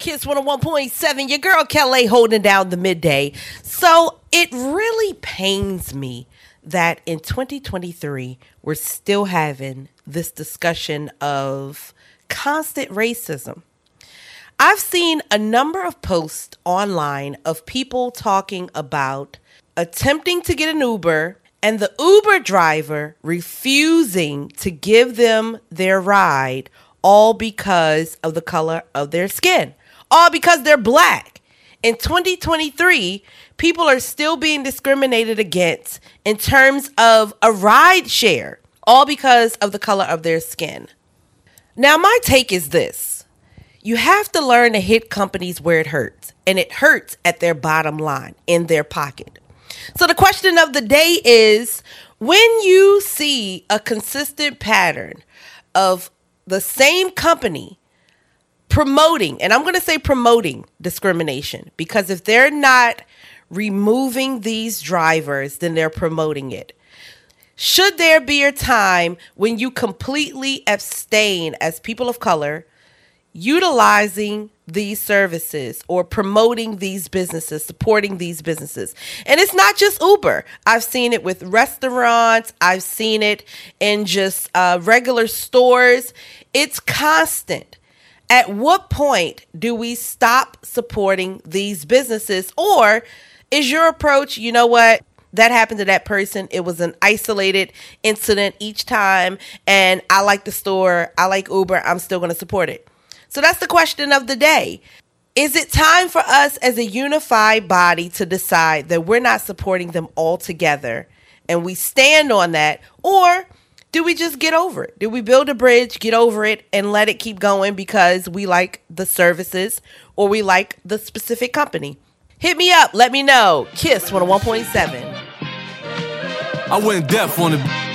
Kiss 101.7, your girl Kelly holding down the midday. So it really pains me that in 2023, we're still having this discussion of constant racism. I've seen a number of posts online of people talking about attempting to get an Uber and the Uber driver refusing to give them their ride, all because of the color of their skin, all because they're black. In 2023, people are still being discriminated against in terms of a ride share, all because of the color of their skin. Now, my take is this. You have to learn to hit companies where it hurts, and it hurts at their bottom line, in their pocket. So the question of the day is, when you see a consistent pattern of the same company promoting, and I'm going to say promoting discrimination, because if they're not removing these drivers, then they're promoting it. Should there be a time when you completely abstain as people of color utilizing these services or promoting these businesses, supporting these businesses? And it's not just Uber. I've seen it with restaurants. I've seen it in just regular stores. It's constant. At what point do we stop supporting these businesses? Or is your approach, you know what? That happened to that person. It was an isolated incident each time. And I like the store. I like Uber. I'm still going to support it. So that's the question of the day. Is it time for us as a unified body to decide that we're not supporting them all together and we stand on that? Or do we just get over it? Do we build a bridge, get over it, and let it keep going because we like the services or we like the specific company? Hit me up. Let me know. Kiss 101.7. I went deaf on the